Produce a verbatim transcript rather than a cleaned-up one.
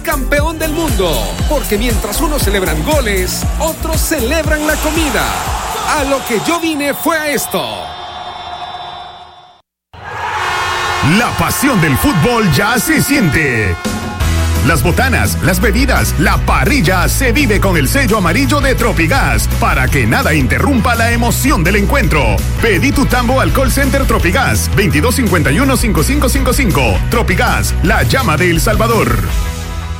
campeón del mundo, porque mientras unos celebran goles, otros celebran la comida. A lo que yo vine fue a esto. La pasión del fútbol ya se siente. Las botanas, las bebidas, la parrilla se vive con el sello amarillo de Tropigas para que nada interrumpa la emoción del encuentro. Pedí tu tambo al call center Tropigas veintidós cincuenta y uno cincuenta y cinco cincuenta y cinco. Tropigas, la llama de El Salvador.